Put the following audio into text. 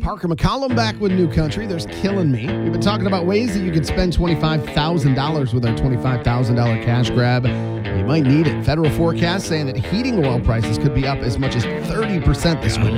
Parker McCollum back with New Country. There's Killing Me. We've been talking about ways that you can spend $25,000 with our $25,000 cash grab. You might need it. Federal forecast saying that heating oil prices could be up as much as 30% this winter.